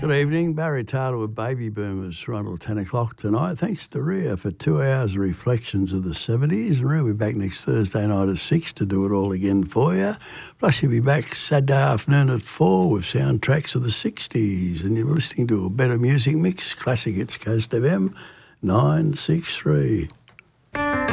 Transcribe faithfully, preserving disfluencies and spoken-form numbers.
Good evening. Barry Taylor with Baby Boomers run till ten o'clock tonight. Thanks to Ria for two hours of reflections of the seventies. And Ria will be back next Thursday night at six to do it all again for you. Plus she'll be back Saturday afternoon at four with soundtracks of the sixties. And you're listening to a better music mix, Classic Hits Coast F M nine six three.